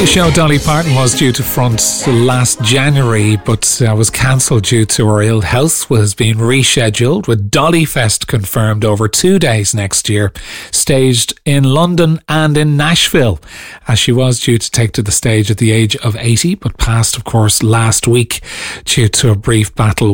The show Dolly Parton was due to front last January, but was cancelled due to her ill health, has been rescheduled, with Dolly Fest confirmed over 2 days next year, staged in London and in Nashville, as she was due to take to the stage at the age of 80, but passed, of course, last week due to a brief battle